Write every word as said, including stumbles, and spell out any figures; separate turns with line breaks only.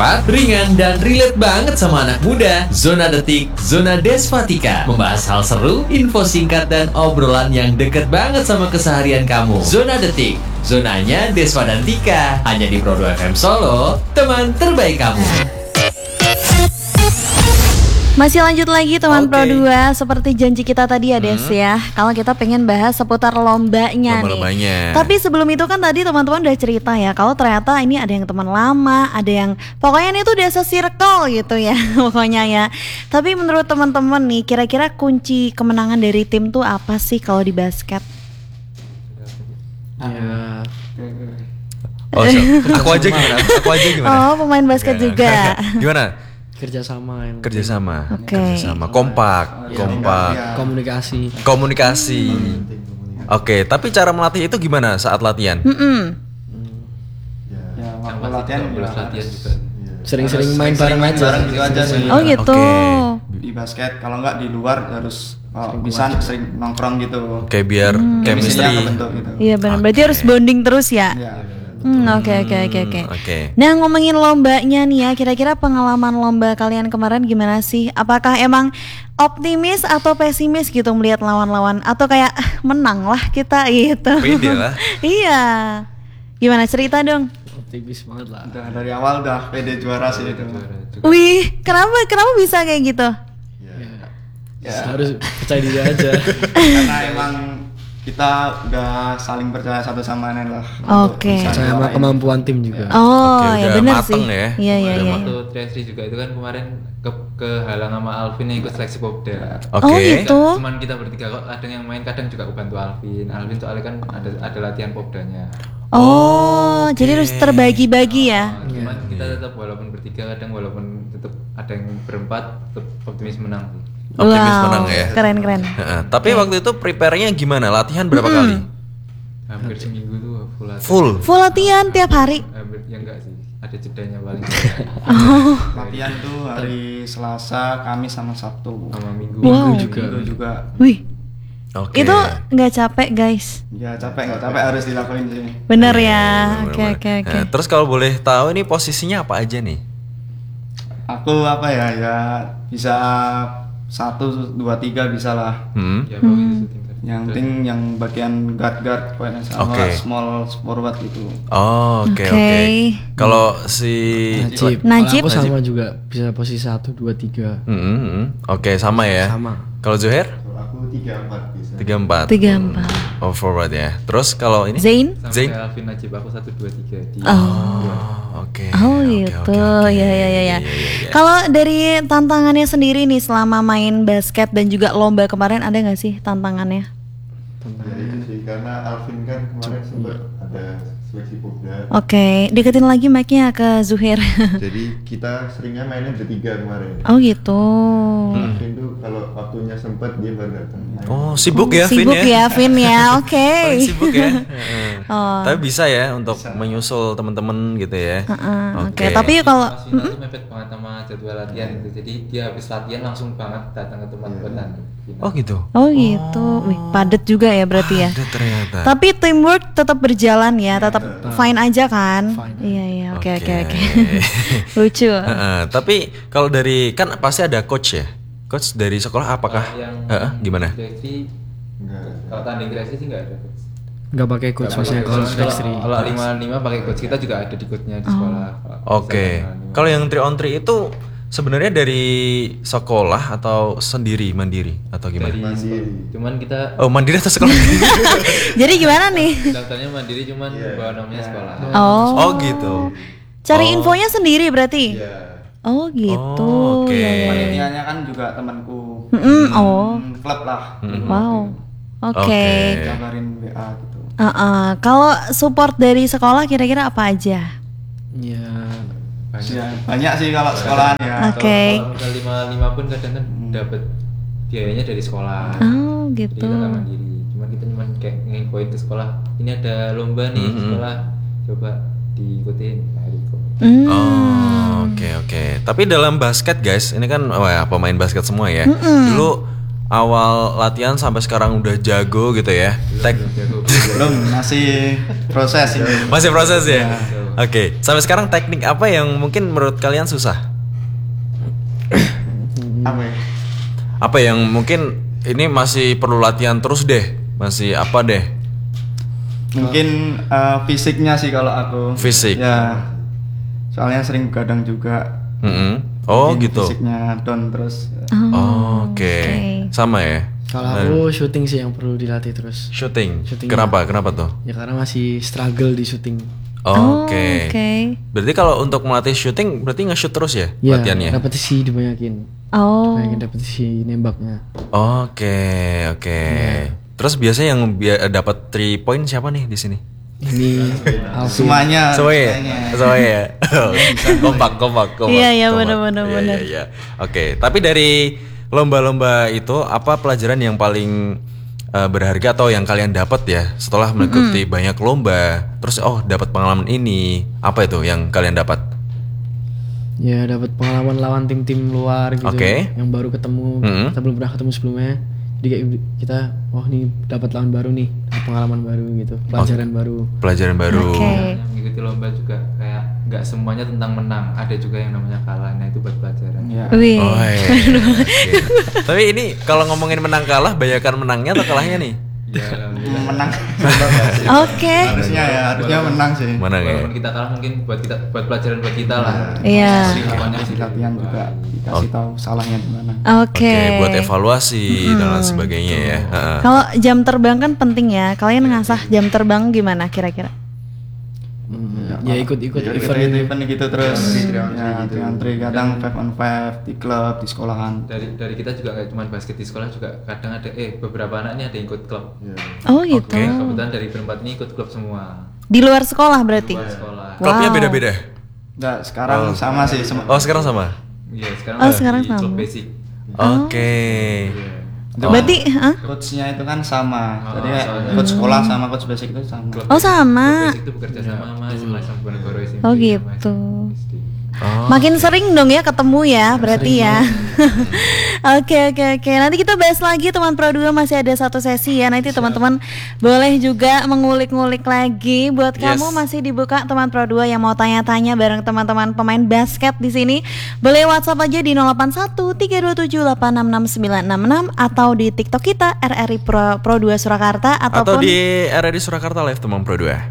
cepat, ringan, dan relate banget sama anak muda. Zona Detik, Zona Desvatika. Membahas hal seru, info singkat, dan obrolan yang deket banget sama keseharian kamu. Zona Detik, zonanya Desva dan Tika. Hanya di Pro dua F M Solo, teman terbaik kamu.
Masih lanjut lagi teman
Oke.
Pro dua. Seperti janji kita tadi ya Des
Hmm.
ya, kalau kita pengen bahas seputar lombanya nih.
Lomba-lombanya.
Tapi sebelum itu kan tadi teman-teman udah cerita ya, kalau ternyata ini ada yang teman lama, ada yang pokoknya ini tuh udah se-circle gitu ya pokoknya ya. Tapi menurut teman-teman nih, kira-kira kunci kemenangan dari tim tuh apa sih kalau di basket?
Ya,
Oh, so, aku aja gimana? Aku aja gimana?
Oh, pemain basket juga.
Gimana?
kerjasama yang
Kerjasama,
Oke.
kerjasama, kompak, kompak,
komunikasi.
komunikasi. Oke, tapi cara melatih itu gimana saat latihan?
Mm-mm.
Ya, waktu latihan juga
latihan
harus-
juga.
Sering-sering
harus
main bareng
main
aja.
bareng gitu aja sih.
Oh gitu.
Oke.
Di basket kalau nggak di luar harus kalau bisa sering nongkrong gitu.
Oke, biar
Chemistry-nya
chemistry.
kebentuk gitu.
Iya benar. Berarti
Oke.
harus bonding terus ya.
Ya.
Hmm, oke oke oke oke.
Oke.
Nah, ngomongin lombanya nih ya, kira-kira pengalaman lomba kalian kemarin gimana sih? Apakah emang optimis atau pesimis gitu melihat lawan-lawan, atau kayak "Ah, menang lah kita gitu?"
Pede lah.
Iya. Gimana, cerita dong?
Optimis banget lah.
Udah dari awal udah pede juara sih itu.
Wih, kenapa kenapa bisa kayak gitu?
Ya.
Harus percaya diri aja.
Karena emang kita udah saling percaya satu sama lain lah. untuk
Oke.
bisa
Percaya sama
juarain.
kemampuan tim juga.
Oh,
Oke,
ya
udah
benar
mateng
sih.
ya.
Iya iya
Ada
iya.
waktu Triasri juga itu kan kemarin ke kehalang sama Alvin yang ikut seleksi Popda.
Oke.
Oh gitu.
Cuman kita bertiga kok, kadang yang main kadang juga bantu Alvin. Alvin soalnya kan ada ada latihan Popdanya.
Oh, jadi harus terbagi-bagi ya.
Nah, cuman kita tetap walaupun bertiga kadang walaupun tetap ada yang berempat tetap optimis menang sih.
Optimis
Wow,
menang ya.
Keren-keren.
Heeh, tapi waktu itu prepare-nya gimana? Latihan berapa kali?
Hampir seminggu tuh full latihan.
Full.
Full latihan tiap hari.
Hampir ya enggak sih. Ada jedanya paling
Latihan tuh hari Selasa, Kamis sama Sabtu.
sama minggu.
Wow.
juga.
Minggu juga.
Wih,
Oke.
itu nggak capek guys.
Ya capek nggak capek harus dilakuin sih.
Bener
Iya,
ya.
bener,
Oke
bener.
oke oke.
Nah, terus kalau boleh tahu ini posisinya apa aja nih?
Aku apa ya ya bisa satu dua tiga bisa lah.
Hmm.
Ya pokoknya syuting kan.
Yang penting yang bagian guard guard pokoknya sama
Oke.
small forward gitu.
Oh, oke
Oke.
oke. Kalau si
Najib.
Najib.
Kalau aku sama juga bisa posisi satu, dua, tiga.
Hmm, hmm, hmm. Oke, sama ya.
Sama.
Kalau Zuhair?
Aku tiga empat bisa.
tiga empat.
Tiga empat.
Oh, forward ya. Terus kalau ini?
Zain?
Sama
Zain?
kayak Alvin Najib aku satu dua tiga di
Oh.
Oh, oke.
Oh
Oke,
gitu.
oke, oke.
Ya ya ya ya.
Iya, iya, iya.
Kalau dari tantangannya sendiri nih selama main basket dan juga lomba kemarin, ada nggak sih tantangannya?
Ya itu sih, karena Alvin kan kemarin sempat ada seleksi Popda.
Oke, deketin lagi mic-nya ke Zuhair.
Jadi kita seringnya mainnya bertiga kemarin.
Oh gitu.
Alvin tuh kalau waktunya sempat dia baru datang.
Oh, sibuk ya Vin
Sibuk
ya?
ya Vin ya. Oke.
Paling sibuk ya. Heeh.
Oh.
Tapi bisa ya untuk menyusul teman-teman gitu ya.
Heeh,
Oke.
Oke, tapi kalau
Mas Vina tuh mepet banget sama jadwal latihan gitu. Jadi dia habis latihan langsung banget datang ke tempat buat tanding.
Oh gitu.
oh gitu. Wih, padat juga ya berarti ya.
Ada ternyata.
Tapi teamwork tetap berjalan ya, tetap fine aja kan?
Fine.
Iya iya, oke oke
Oke.
oke. Lucu.
Heeh, tapi kalau dari kan pasti ada coach ya. Coach dari sekolah apakah?
Kalau yang
Heeh, gimana?
Direksi
Enggak.
kalau tanding direksi sih enggak ada coach.
Nggak pakai coach
Nggak
maksudnya
pakai
kalau
coach.
seleksi.
Kalau lima lima pakai coach, kita juga ada di coachnya di sekolah. Kalau
Oke.
misalkan lima-
Kalau yang three on three itu sebenarnya dari sekolah atau sendiri mandiri atau gimana?
dari
Mandiri.
cuman kita
Oh, mandiri atau sekolah?
Jadi gimana nih?
daftarnya mandiri cuman bawa namanya sekolah.
Oh.
Oh gitu.
Cari
Oh.
infonya sendiri berarti?
Ya.
Oh gitu.
Oh, oke.
Ya, ya, ya.
Panitianya kan juga temanku.
Mm-mm, oh.
Hmm, klub lah.
Wow. Oke.
Oke.
Kabarin W A gitu.
Uh-uh. Kalau support dari sekolah kira-kira apa aja?
Ya,
Banyak.
Ya, banyak sih kalau sekolahan ya.
Oke.
Kalau misal lima lima pun kadang kan dapat biayanya dari sekolah.
Oh
Jadi
gitu.
kita nggak mandiri. Cuman kita cuman kayak nginfoin ke sekolah. Ini ada lomba nih di
Mhm.
sekolah. Coba diikutin. Nah, gitu.
Hmm.
Oh, oke oke. Tapi dalam basket guys, ini kan wah, pemain basket semua ya. Dulu awal latihan sampai sekarang udah jago gitu ya. Tek
Jago.
Belum, masih proses ini.
masih proses ya. Oke, sampai sekarang teknik apa yang mungkin menurut kalian susah?
Apa ya?
Apa yang mungkin ini masih perlu latihan terus deh? Masih apa deh?
Mungkin eh, fisiknya sih kalau aku.
Fisik.
Ya. Soalnya sering begadang juga.
Mm-mm. Oh
Mungkin
gitu.
Fisiknya down terus.
Oh, Oke,
oke.
sama ya.
Kalau aku syuting sih yang perlu dilatih terus.
Syuting.
Syuting,
Kenapa? Kenapa tuh?
Ya karena masih struggle di syuting.
Oh,
Oke.
oke.
Berarti kalau untuk melatih syuting berarti nge-shoot terus ya
Ya,
latihannya?
repetisi dibanyakin.
Oh.
Banyakin repetisi nembaknya.
Oke, oke. Terus biasanya yang bia- dapat three point siapa nih di sini?
Ini Alvin.
Semuanya.
Soe,
kayaknya.
Soe ya. kompak, kompak, kompak.
Iya, iya,
kompak.
benar-benar,
Iya,
benar.
iya, iya. Oke, tapi dari lomba-lomba itu apa pelajaran yang paling eh, berharga atau yang kalian dapat ya setelah mengikuti banyak lomba? Terus oh dapat pengalaman ini, apa itu yang kalian dapat?
Ya dapat pengalaman lawan tim-tim luar gitu.
Oke.
Yang baru ketemu,
Mm-mm.
kita belum pernah ketemu sebelumnya. Jadi kayak kita, oh nih dapat lawan baru nih, dapat pengalaman baru gitu, pelajaran baru.
Pelajaran baru.
Oke.
Yang mengikuti lomba juga kayak nggak semuanya tentang menang, ada juga yang namanya kalah. Nah itu buat pelajaran.
Ya.
Wih.
Oh, iya. Oke. Tapi ini kalau ngomongin menang kalah, banyakan menangnya atau kalahnya nih?
Ya alhamdulillah.
Menang.
Oke.
Harusnya ya, harusnya menang sih.
Menang ya.
Walaupun kita kalah mungkin buat kita buat pelajaran buat kita lah.
Iya.
Pokoknya
Di
sih
latihan juga dikasih tahu salahnya di mana.
Oke.
Oke, buat evaluasi dan lain sebagainya ya. Heeh.
Kalau jam terbang kan penting ya. Kalian ngasah jam terbang gimana kira-kira?
Ya ikut-ikut
Ikut
event.
event gitu terus.
Triantri,
Ya,
gitu.
triantri kadang five on five di klub, di sekolahan.
dari dari kita juga kayak cuman basket di sekolah juga kadang ada eh beberapa anaknya ada yang ikut klub.
Oh gitu.
Nah, kebetulan dari berempat ini ikut klub semua.
Di luar sekolah berarti?
Luar sekolah.
Klubnya
Wow.
beda-beda.
Enggak, sekarang sama sih. Sem-
Oh, sekarang sama.
Iya sekarang
Oh,
lagi
sekarang
klub
sama.
basic.
Oke.
Iya.
Itu
Berarti, hah?
coachnya itu kan sama.
Oh,
Jadi
soalnya-
coach sekolah sama coach basic itu sama.
Klub
Oh,
basic-
sama.
Klub basic itu bekerja sama sama Sebelas Bojonegoro S M P.
Oh,
sama
gitu.
S D.
Oh.
Makin sering dong ya ketemu ya, berarti ya. Oke oke oke. Nanti kita bahas lagi teman Pro dua, masih ada satu sesi ya. Nanti teman-teman boleh juga mengulik-ngulik lagi. Buat
Yes.
kamu masih dibuka teman Pro dua yang mau tanya-tanya bareng teman-teman pemain basket di sini. Boleh WhatsApp aja di nol delapan satu tiga dua tujuh delapan enam enam sembilan enam enam atau di TikTok kita R R I Pro, Pro dua Surakarta
Atau
ataupun
di R R I Surakarta Live teman Pro dua.